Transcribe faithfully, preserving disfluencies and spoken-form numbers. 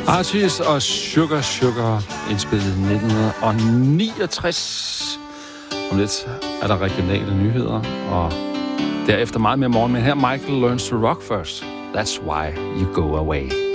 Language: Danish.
Artis og Sugar Sugar, indspillet i nitten niogtres. Om lidt er der regionale nyheder, og derefter meget mere morgen. Men her Michael Learns to Rock First. That's why you go away.